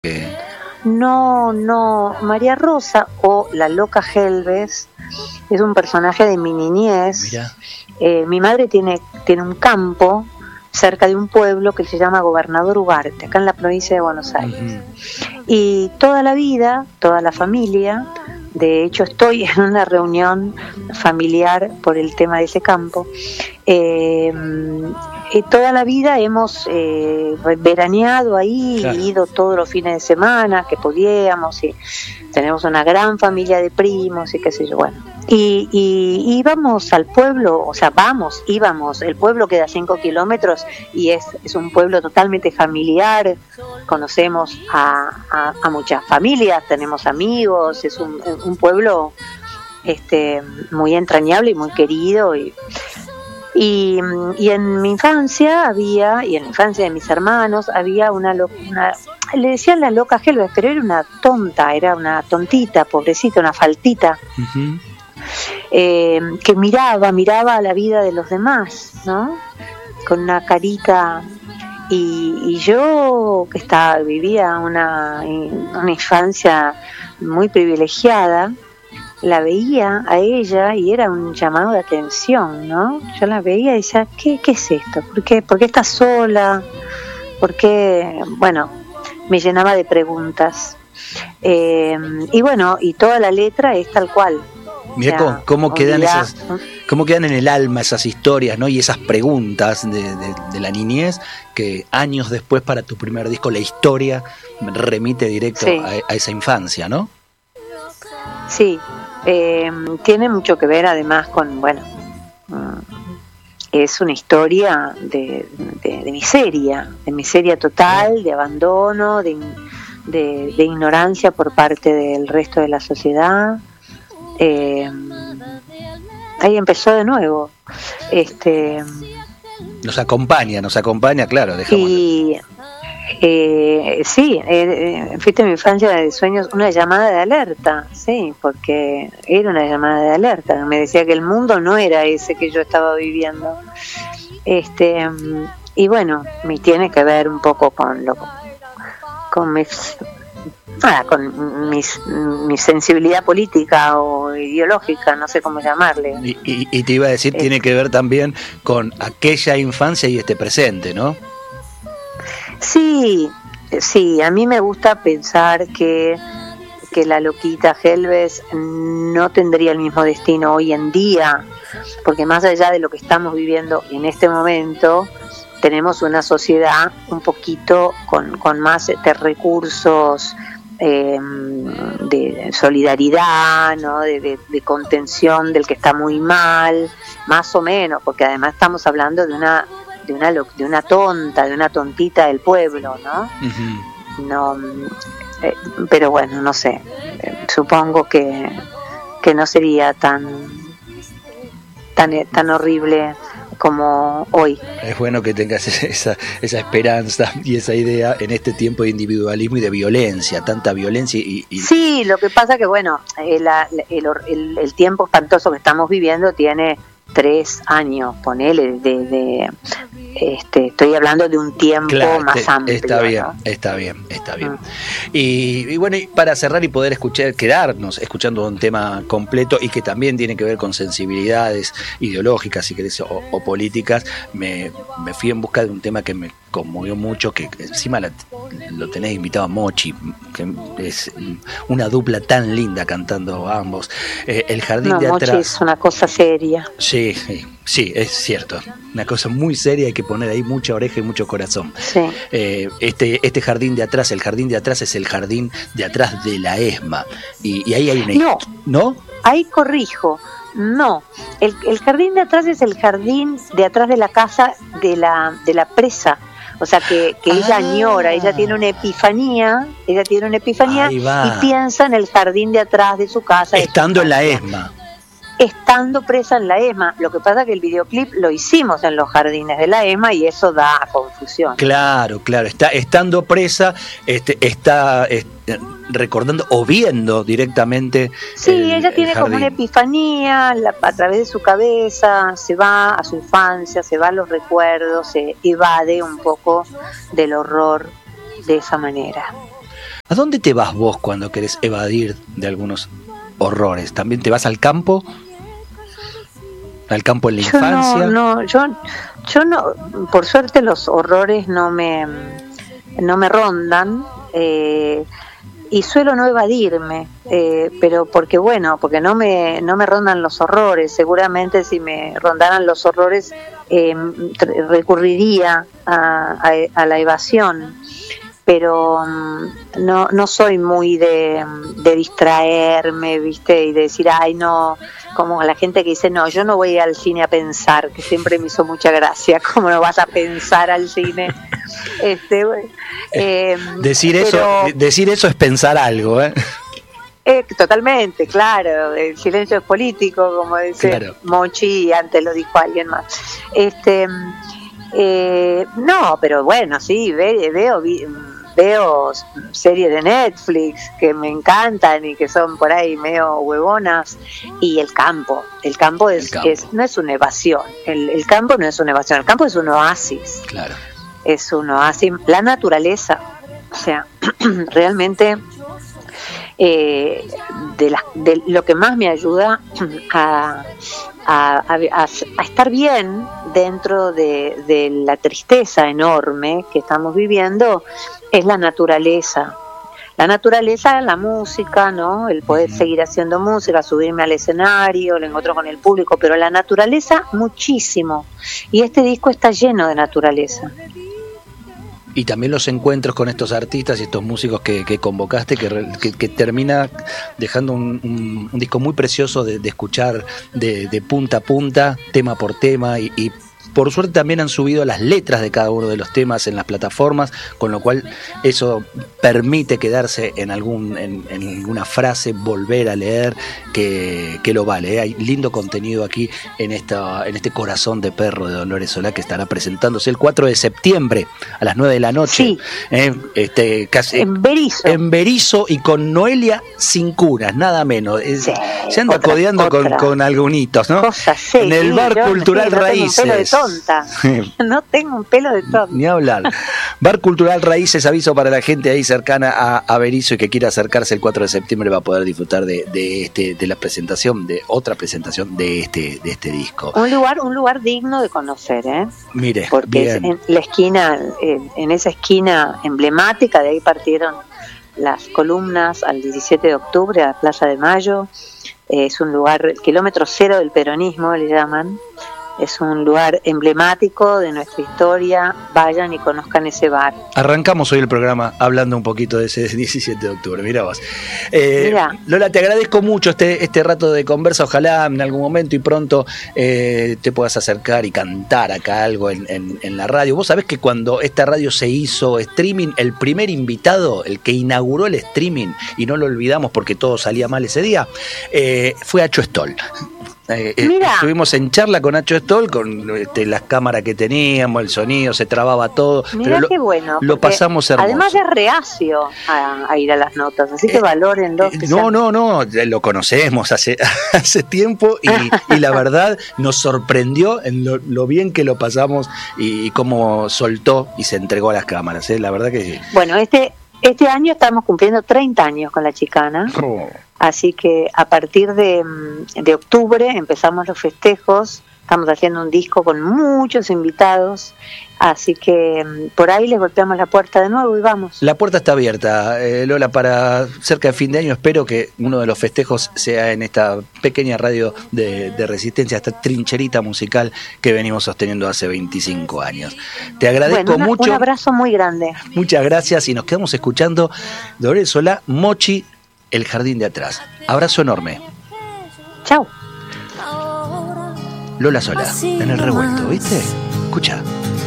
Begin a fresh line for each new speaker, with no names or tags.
No, no, María Rosa o la loca Helves es un personaje de mi niñez.
Mirá.
Mi madre tiene un campo cerca de un pueblo que se llama Gobernador Ugarte, acá en la provincia de Buenos Aires. Y toda la vida, toda la familia, de hecho estoy en una reunión familiar por el tema de ese campo, toda la vida hemos veraneado ahí,
claro,
ido todos los fines de semana que podíamos, y tenemos una gran familia de primos y qué sé yo, bueno. Y íbamos al pueblo, o sea, íbamos, el pueblo queda 5 kilómetros y es un pueblo totalmente familiar, conocemos a muchas familias, tenemos amigos, es un pueblo muy entrañable y muy querido, y en mi infancia había, y en la infancia de mis hermanos, había una le decían la loca Helves, pero era una tonta, era una tontita, pobrecita, una faltita.
Uh-huh.
Que miraba a la vida de los demás, ¿no? Con una carita, y yo que vivía una infancia muy privilegiada, la veía a ella y era un llamado de atención, ¿no? Yo la veía y decía, ¿qué es esto? ¿Por qué estás sola? ¿Por qué? Bueno, me llenaba de preguntas. Y bueno, y toda la letra es tal cual.
Mirá, o sea, cómo quedan cómo quedan en el alma esas historias, ¿no? Y esas preguntas de la niñez, que años después para tu primer disco la historia remite directo, sí, a esa infancia, ¿no?
Sí, tiene mucho que ver además con, bueno, es una historia de miseria total, de abandono, de ignorancia por parte del resto de la sociedad. Ahí empezó de nuevo.
Nos acompaña, claro, dejémoslo.
Y sí, fuiste mi infancia de sueños, una llamada de alerta, sí, porque era una llamada de alerta, me decía que el mundo no era ese que yo estaba viviendo. Y bueno, me tiene que ver un poco con mi sensibilidad política o ideológica, no sé cómo llamarle.
Y te iba a decir, tiene que ver también con aquella infancia y este presente, ¿no?
Sí, a mí me gusta pensar que la loquita Helves no tendría el mismo destino hoy en día, porque más allá de lo que estamos viviendo en este momento, tenemos una sociedad un poquito con más recursos, de solidaridad, ¿no? de contención del que está muy mal, más o menos, porque además estamos hablando de una tontita del pueblo, ¿no? Uh-huh. No, pero bueno, no sé, supongo que no sería tan horrible como hoy.
Es bueno que tengas esa esperanza y esa idea en este tiempo de individualismo y de violencia, tanta violencia y...
Sí, lo que pasa que bueno, el tiempo espantoso que estamos viviendo tiene 3 años, ponele, estoy hablando de un tiempo, claro, más amplio.
Está bien,
¿no?
Está bien. Y bueno, y para cerrar y poder quedarnos escuchando un tema completo y que también tiene que ver con sensibilidades ideológicas, si querés, o políticas, me fui en busca de un tema que me conmovió mucho, que encima lo tenés invitado a Mochi, que es una dupla tan linda cantando ambos. El Jardín de
Mochi
Atrás
es una cosa seria.
Sí, es cierto, una cosa muy seria, hay que poner ahí mucha oreja y mucho corazón.
Sí.
Este Jardín de Atrás, el Jardín de Atrás es el jardín de atrás de la ESMA, y ahí hay una... ¿No?
Ahí corrijo. No, el jardín de atrás es el jardín de atrás de la casa de la presa. O sea que ella añora, ella tiene una epifanía y piensa en el jardín de atrás de su casa.
Estando en la ESMA.
Estando presa en la ESMA. Lo que pasa es que el videoclip lo hicimos en los jardines de la ESMA y eso da confusión.
Claro, estando presa, está recordando o viendo directamente.
Sí, ella tiene como una epifanía a través de su cabeza, se va a su infancia, se va a los recuerdos, se evade un poco del horror de esa manera.
¿A dónde te vas vos cuando querés evadir de algunos horrores? ¿También te vas al campo? ¿Al campo en la infancia?
Yo no, por suerte los horrores no me rondan, y suelo no evadirme, pero porque no me rondan los horrores. Seguramente si me rondaran los horrores recurriría a la evasión, pero no soy muy de distraerme, ¿viste? Y de decir, ay, no, como la gente que dice, no, yo no voy al cine a pensar, que siempre me hizo mucha gracia. ¿Cómo no vas a pensar al cine?
Decir eso es pensar algo, ¿eh?
Totalmente, claro. El silencio es político, como dice claro. Mochi, y antes lo dijo alguien más. No, pero bueno, sí, veo series de Netflix que me encantan y que son por ahí medio huevonas. Y el campo no es una evasión. El campo no es una evasión, el campo es un oasis.
Claro.
Es un oasis. La naturaleza, o sea, realmente de lo que más me ayuda a estar bien dentro de la tristeza enorme que estamos viviendo es la naturaleza. La naturaleza, la música, ¿no? El poder seguir haciendo música, subirme al escenario, el encuentro con el público, pero la naturaleza muchísimo. Y este disco está lleno de naturaleza.
Y también los encuentros con estos artistas y estos músicos que convocaste, que termina dejando un disco muy precioso de escuchar de punta a punta, tema por tema, y por suerte también han subido las letras de cada uno de los temas en las plataformas, con lo cual eso permite quedarse en alguna frase, volver a leer, que lo vale. Hay lindo contenido aquí en este Corazón de Perro de Dolores Solá, que estará presentándose el 4 de septiembre a las 9 de la noche.
Sí.
Casi
en Berizo.
En Berizo, y con Noelia Cincunas, nada menos.
Sí,
se anda codeando con algunitos, ¿no?
Sí,
en el Bar Cultural Raíces.
No tengo un pelo de tonta.
Ni hablar. Bar Cultural Raíces, aviso para la gente ahí cercana a Berizo y que quiera acercarse el 4 de septiembre, va a poder disfrutar de la presentación, de otra presentación de este disco.
Un lugar digno de conocer, ¿eh?
Mire,
porque
bien.
Es en la esquina, en esa esquina emblemática, de ahí partieron las columnas al 17 de octubre a la Plaza de Mayo. Es un lugar, el kilómetro cero del peronismo le llaman. Es un lugar emblemático de nuestra historia. Vayan y conozcan ese bar.
Arrancamos hoy el programa hablando un poquito de ese 17 de octubre. Mirá vos.
Mirá.
Lola, te agradezco mucho este rato de conversa. Ojalá en algún momento y pronto te puedas acercar y cantar acá algo en la radio. Vos sabés que cuando esta radio se hizo streaming, el primer invitado, el que inauguró el streaming, y no lo olvidamos porque todo salía mal ese día, fue Acho Stoll. Estuvimos en charla con Nacho Stoll, con las cámaras que teníamos, el sonido, se trababa todo.
Mirá, pero qué bueno.
Lo pasamos hermoso.
Además es reacio a ir a las notas, así que valórenlo.
No, lo conocemos hace tiempo y la verdad nos sorprendió en lo bien que lo pasamos y cómo soltó y se entregó a las cámaras. La verdad que sí.
Bueno, este año estamos cumpliendo 30 años con La Chicana. Así que a partir de octubre empezamos los festejos. Estamos haciendo un disco con muchos invitados. Así que por ahí les golpeamos la puerta de nuevo y vamos.
La puerta está abierta, Lola, para cerca de fin de año. Espero que uno de los festejos sea en esta pequeña radio de Resistencia, esta trincherita musical que venimos sosteniendo hace 25 años. Te agradezco mucho.
Un abrazo muy grande.
Muchas gracias y nos quedamos escuchando Dolores Solá, Mochi, El Jardín de Atrás. Abrazo enorme.
Chau.
Lola Solá, en el revuelto, ¿viste? Escucha.